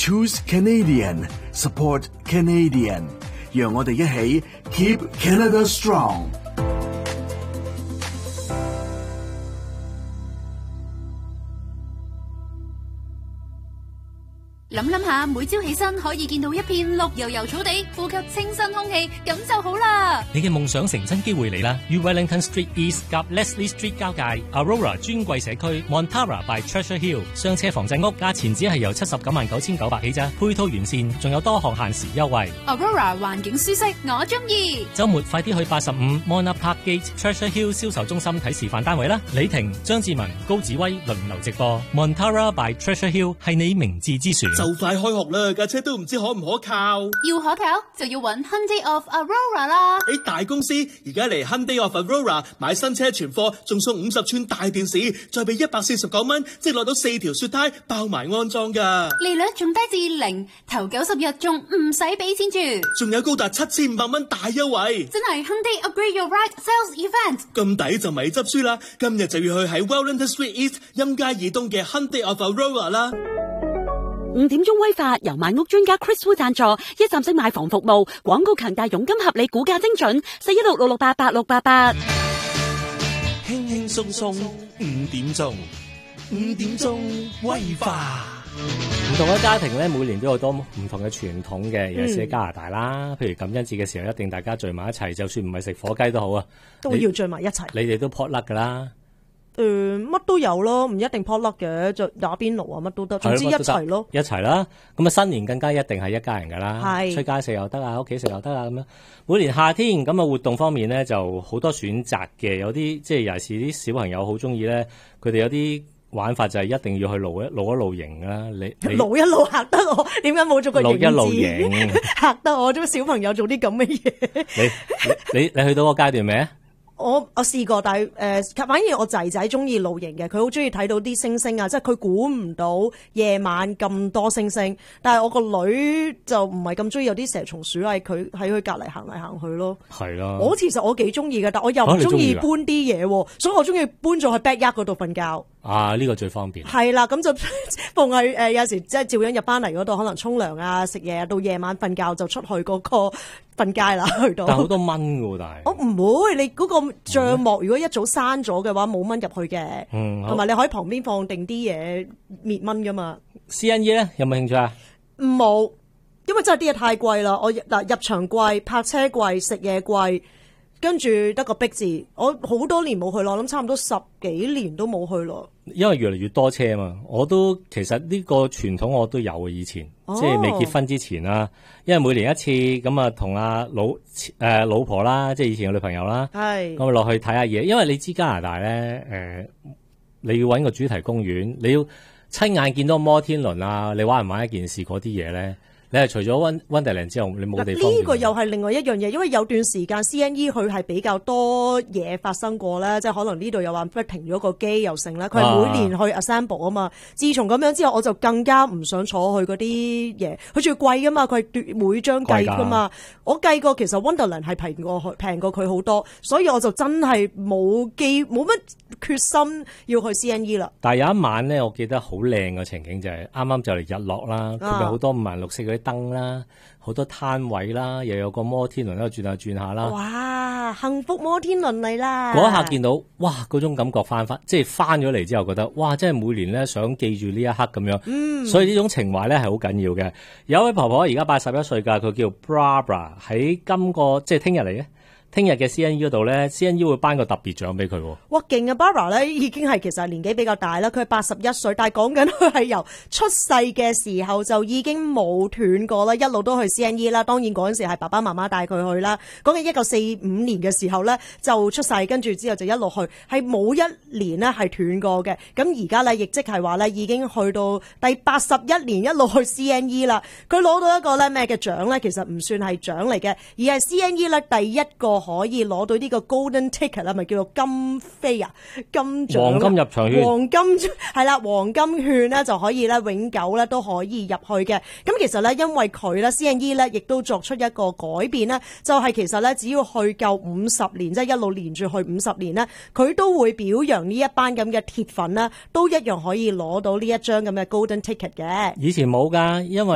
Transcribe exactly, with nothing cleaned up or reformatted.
Choose Canadian, support Canadian， 讓我哋一起 Keep Canada Strong。 諗諗下，每朝起身可以見到一片綠油油草地，呼吸清新空氣，咁就好啦。 你嘅夢想成真機會嚟啦！於 Wellington Street East 及 Leslie Street 交界 Aurora 尊貴社區 Montara by Treasure Hill 雙車房仔屋，價錢只係由七十九萬九千九百起咋，配套完善，仲有多項限時優惠。 Aurora 環境舒適，我中意。週末快啲去八十五 Mona Park Gate Treasure Hill 銷售中心睇示範單位啦！李婷、張志文、高子威輪流直播 Montara by Treasure Hill 係你明智之選。 就快開學啦，架車都唔知可唔可靠。 要可靠就要揾 Hyundai of Aurora 啦。 喺大公司而家嚟 Hyundai of Aurora 買新車存貨，仲送五十寸大電視，再俾一百四十九蚊，即攞到四條雪胎，包埋安裝噶。 利率仲低至零，頭九十日仲唔使俾錢住， 仲有高達七千五百蚊大優惠。 真係 Hyundai Upgrade Your Ride Sales Event， 咁抵就咪執輸啦！今日就要去喺 Wellington Street East 陰街以東嘅 Hyundai of Aurora 啦。 五點鐘威發由買屋專家 Chris Wu 贊助，一站式買房服務，廣告強大，佣金合理，估價精準，四一六六六八八六八八。 輕輕鬆鬆五點鐘，五點鐘威化。 唔同嘅家庭咧，每年都有多唔同嘅傳統嘅，尤其是喺加拿大啦。譬如感恩節嘅時候，一定大家聚埋一齊，就算唔係食火雞都好啊， 都要聚埋一齊。 你哋都 potluck 噶啦。 誒、呃，乜都有咯，唔一定 potluck 嘅，就打邊爐啊，乜都得，總之一齊咯， 一齊啦。咁啊，新年更加一定係一家人噶啦， 係出街食又得啊，屋企食又得啊，咁樣。每年夏天咁啊，活動方面咧就好多選擇嘅，有啲即係尤其是啲小朋友好中意咧，佢哋有啲玩法就係一定要去露一露一露營啦。你露一露嚇得我，點解冇做個露一露營嚇得我？啲小朋友做啲咁嘅嘢。 你你你去到個階段未啊？ 我我試過，但係誒、呃，反而我仔仔中意露營嘅，佢好中意睇到啲星星啊，即係佢估唔到夜晚咁多星星。但係我個女就唔係咁中意有啲蛇蟲鼠蟻，佢喺佢隔離行嚟行去咯。係啦，我其實我幾中意嘅，但我又唔中意搬啲嘢，啊、所以我中意搬咗去 backyard 嗰度瞓覺。啊！呢、這個最方便。係啦，咁就逢係誒有時即係照樣入班嚟嗰度，可能沖涼啊、食嘢，到夜晚瞓覺就出去嗰個瞓街啦，去到。但係好多蚊㗎喎，但係。我唔會，你嗰個帳幕如果一早閂咗嘅話，冇蚊入去嘅。嗯。同埋你可以旁邊放定啲嘢滅蚊㗎嘛。C N E 咧有冇興趣啊？冇，因為真係啲嘢太貴啦。我嗱入場貴，泊車貴，食嘢貴。跟住得個逼字，我好多年冇去咯，我諗差唔多十幾年都冇去咯。因為越嚟越多車嘛，我都其實呢個傳統我都有嘅以前，哦、即係未結婚之前啦。因為每年一次咁啊，同阿老誒、呃、老婆啦，即係以前嘅女朋友啦，咁啊落去睇下嘢。因為你知加拿大咧誒、呃，你要搵個主題公園，你要親眼見到摩天輪啊，你玩唔玩一件事嗰啲嘢咧？你係除咗溫溫迪蘭之後，你冇地方。呢個又係另外一樣嘢，因為有段時間 C N E 佢係比較多嘢發生過咧，即係可能呢度又話停咗個機又成咧。佢係每年去 assemble 啊嘛。自從咁樣之後，我就更加唔想坐去嗰啲嘢。佢仲要貴噶嘛，佢係每張計噶嘛。我計過其實溫迪蘭係平過佢平過佢好多，所以我就真係冇機冇乜決心要去 C N E 啦。但係有一晚咧，我記得好靚嘅情景就係啱啱就嚟日落啦，佢咪好多五顏六色嗰啲燈啦，好多攤位啦，又有個摩天輪喺度轉下轉下啦。哇！幸福摩天輪嚟啦！嗰一下見到，哇！嗰種感覺翻翻，即係翻咗嚟之後覺得，哇！真係每年咧想記住呢一刻咁樣。嗯。所以呢種情懷咧係好緊要嘅。有一位婆婆而家八十一歲㗎，佢叫 Barbara， 喺今個即係聽日嚟嘅。聽日嘅 C N E 嗰度咧 ，C N E 會頒個特別獎俾佢。哇，勁啊 Barbara 咧已經係其實年紀比較大啦，佢係八十一歲，但係講緊佢係由出世嘅時候就已經冇斷過啦，一路都去 C N E 啦。當然嗰陣時係爸爸媽媽帶佢去啦。講緊一九四五年嘅時候咧就出世，跟住之後就一路去，係冇一年咧係斷過嘅。咁而家咧亦即係話咧已經去到第八十一年一路去 C N E 啦。佢攞到一個咧咩嘅獎咧，其實唔算係獎嚟嘅，而係 C N E 咧第一個可以攞到呢個 Golden Ticket 啦，咪叫做金飛啊，金獎，黃金入場券，黃金係啦，黃金券咧就可以咧永久咧都可以入去嘅。咁其實咧，因為佢咧 C N E 咧亦都作出一個改變咧，就係、是、其實咧只要去夠五十年，即係一路連住去五十年咧，佢都會表揚呢一班咁嘅鐵粉咧，都一樣可以攞到呢一張咁嘅 Golden Ticket 嘅。以前冇㗎，因為